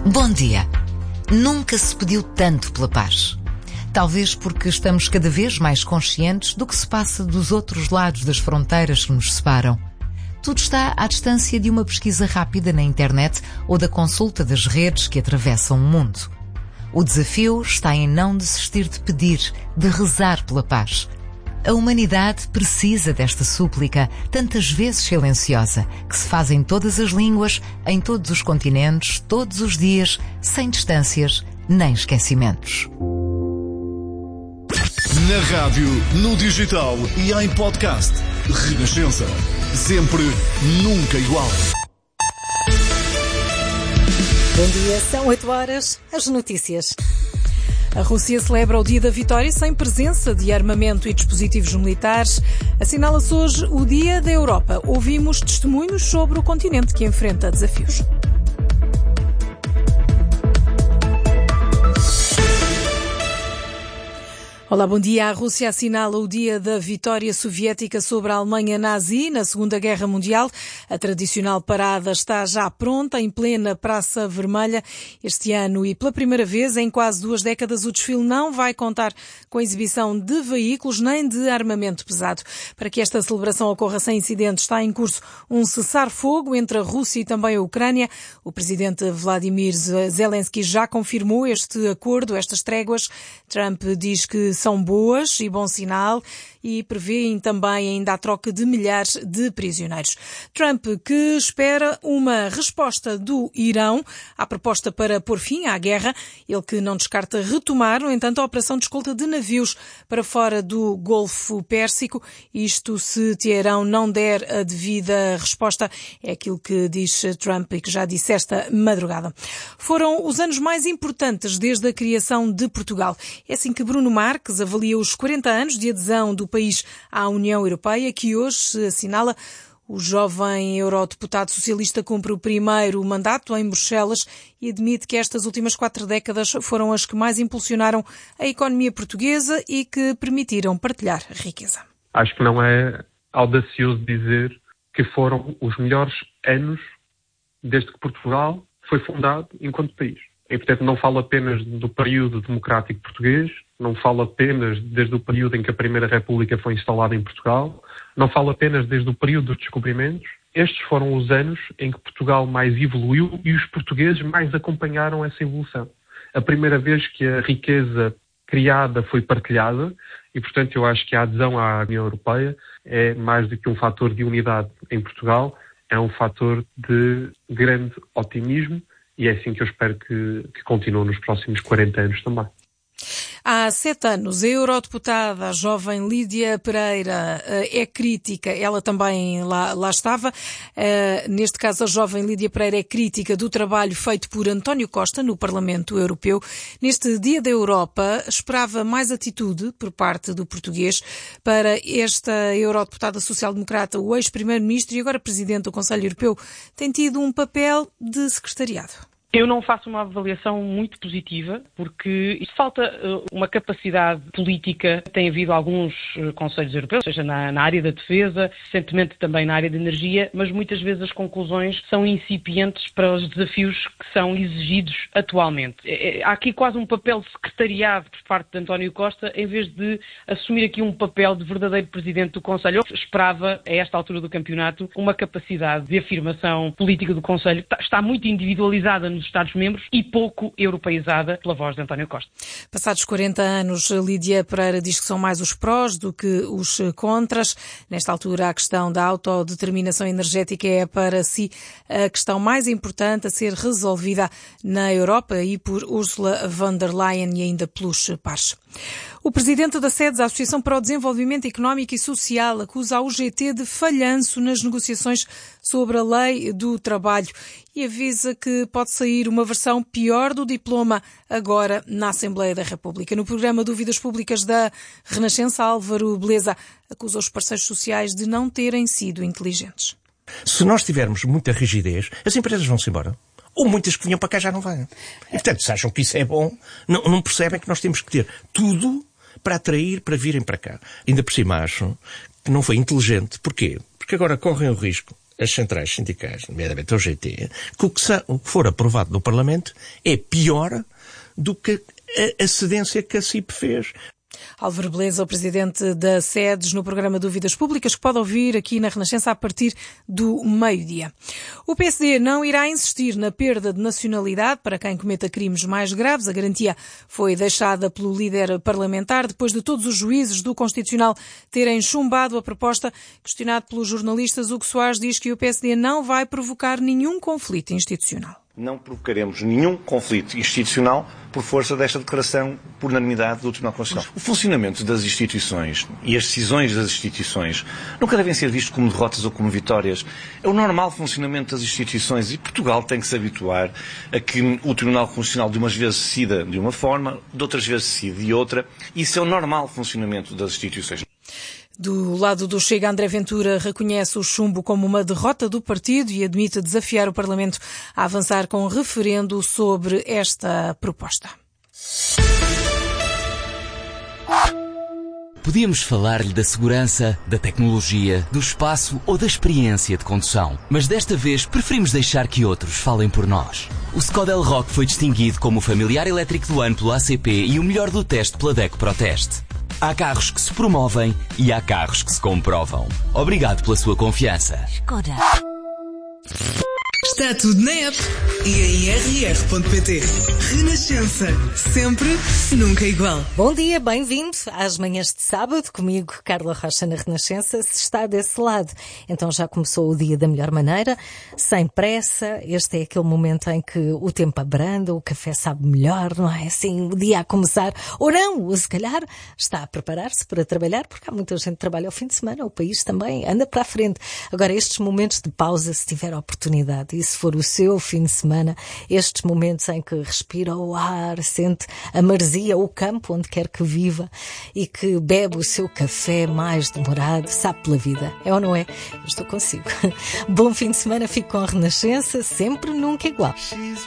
Bom dia. Nunca se pediu tanto pela paz. Talvez porque estamos cada vez mais conscientes do que se passa dos outros lados das fronteiras que nos separam. Tudo está à distância de uma pesquisa rápida na internet ou da consulta das redes que atravessam o mundo. O desafio está em não desistir de pedir, de rezar pela paz. A humanidade precisa desta súplica, tantas vezes silenciosa, que se faz em todas as línguas, em todos os continentes, todos os dias, sem distâncias nem esquecimentos. Na rádio, no digital e em podcast. Renascença. Sempre, nunca igual. Bom dia, são 8 horas, as notícias. A Rússia celebra o Dia da Vitória sem presença de armamento e dispositivos militares. Assinala-se hoje o Dia da Europa. Ouvimos testemunhos sobre o continente que enfrenta desafios. Olá, bom dia. A Rússia assinala o dia da vitória soviética sobre a Alemanha nazi na Segunda Guerra Mundial. A tradicional parada está já pronta em plena Praça Vermelha. Este ano e pela primeira vez em quase 2 décadas o desfile não vai contar com a exibição de veículos nem de armamento pesado. Para que esta celebração ocorra sem incidentes, está em curso um cessar-fogo entre a Rússia e também a Ucrânia. O presidente Vladimir Zelensky já confirmou este acordo, estas tréguas. Trump diz que são boas e bom sinal e prevêem também ainda a troca de milhares de prisioneiros. Trump que espera uma resposta do Irão à proposta para pôr fim à guerra, ele que não descarta retomar, no entanto, a operação de escolta de navios para fora do Golfo Pérsico. Isto se Teherão não der a devida resposta, é aquilo que diz Trump e que já disse esta madrugada. Foram os anos mais importantes desde a criação de Portugal. É assim que Bruno Marques avalia os 40 anos de adesão do país à União Europeia, que hoje se assinala. O jovem eurodeputado socialista cumpre o primeiro mandato em Bruxelas e admite que estas últimas 4 décadas foram as que mais impulsionaram a economia portuguesa e que permitiram partilhar a riqueza. Acho que não é audacioso dizer que foram os melhores anos desde que Portugal foi fundado enquanto país. E, portanto, não falo apenas do período democrático português, não falo apenas desde o período em que a Primeira República foi instalada em Portugal, não falo apenas desde o período dos descobrimentos. Estes foram os anos em que Portugal mais evoluiu e os portugueses mais acompanharam essa evolução. A primeira vez que a riqueza criada foi partilhada e, portanto, eu acho que a adesão à União Europeia é mais do que um fator de unidade em Portugal, é um fator de grande otimismo. E é assim que eu espero que continue nos próximos 40 anos também. Há 7 anos, a eurodeputada, a jovem Lídia Pereira, é crítica, ela também lá estava. Neste caso, a jovem Lídia Pereira é crítica do trabalho feito por António Costa no Parlamento Europeu. Neste Dia da Europa, esperava mais atitude por parte do português para esta eurodeputada social-democrata, o ex-primeiro-ministro e agora presidente do Conselho Europeu, tem tido um papel de secretariado. Eu não faço uma avaliação muito positiva, porque isto falta uma capacidade política. Tem havido alguns conselhos europeus, seja na área da defesa, recentemente também na área da energia, mas muitas vezes as conclusões são incipientes para os desafios que são exigidos atualmente. Há aqui quase um papel de secretariado por parte de António Costa, em vez de assumir aqui um papel de verdadeiro presidente do Conselho. Eu esperava, a esta altura do campeonato, uma capacidade de afirmação política do Conselho. Está muito individualizada nos Estados-membros e pouco europeizada pela voz de António Costa. Passados 40 anos, Lídia Pereira diz que são mais os prós do que os contras. Nesta altura, a questão da autodeterminação energética é para si a questão mais importante a ser resolvida na Europa e por Ursula von der Leyen e ainda pelos pares. O presidente da SEDES, a Associação para o Desenvolvimento Económico e Social, acusa a UGT de falhanço nas negociações sobre a lei do trabalho e avisa que pode sair uma versão pior do diploma agora na Assembleia da República. No programa Dúvidas Públicas da Renascença, Álvaro Beleza acusa os parceiros sociais de não terem sido inteligentes. Se nós tivermos muita rigidez, as empresas vão-se embora. Ou muitas que vinham para cá já não vêm. E, portanto, se acham que isso é bom, não percebem que nós temos que ter tudo para atrair, para virem para cá. Ainda por cima acho que não foi inteligente. Porquê? Porque agora correm o risco, as centrais sindicais, nomeadamente o GT, que o que for aprovado no Parlamento é pior do que a cedência que a CIP fez. Álvaro Beleza, o presidente da SEDES, no programa Dúvidas Públicas, que pode ouvir aqui na Renascença a partir do meio-dia. O PSD não irá insistir na perda de nacionalidade para quem cometa crimes mais graves. A garantia foi deixada pelo líder parlamentar depois de todos os juízes do Constitucional terem chumbado a proposta. Questionado pelos jornalistas, Hugo Soares diz que o PSD não vai provocar nenhum conflito institucional. Não provocaremos nenhum conflito institucional por força desta declaração por unanimidade do Tribunal Constitucional. O funcionamento das instituições e as decisões das instituições nunca devem ser vistos como derrotas ou como vitórias. É o normal funcionamento das instituições e Portugal tem que se habituar a que o Tribunal Constitucional de umas vezes decida de uma forma, de outras vezes decide de outra. Isso é o normal funcionamento das instituições. Do lado do Chega, André Ventura reconhece o chumbo como uma derrota do partido e admite desafiar o Parlamento a avançar com um referendo sobre esta proposta. Podíamos falar-lhe da segurança, da tecnologia, do espaço ou da experiência de condução. Mas desta vez preferimos deixar que outros falem por nós. O Skoda Elroq foi distinguido como o familiar elétrico do ano pelo ACP e o melhor do teste pela DECO ProTeste. Há carros que se promovem e há carros que se comprovam. Obrigado pela sua confiança. Skoda. Está tudo na app e em rr.pt. Renascença. Sempre, nunca igual. Bom dia, bem-vindo às manhãs de sábado. Comigo, Carla Rocha na Renascença. Se está desse lado, então já começou o dia da melhor maneira, sem pressa. Este é aquele momento em que o tempo abranda, o café sabe melhor, não é? Assim, o dia a começar. Ou não, ou se calhar está a preparar-se para trabalhar, porque há muita gente que trabalha ao fim de semana. O país também anda para a frente. Agora, estes momentos de pausa, se tiver a oportunidade, e se for o seu fim de semana, estes momentos em que respira o ar, sente a maresia, o campo onde quer que viva e que bebe o seu café mais demorado, sabe pela vida. É ou não é? Eu estou consigo. Bom fim de semana, fico com a Renascença, sempre, nunca igual.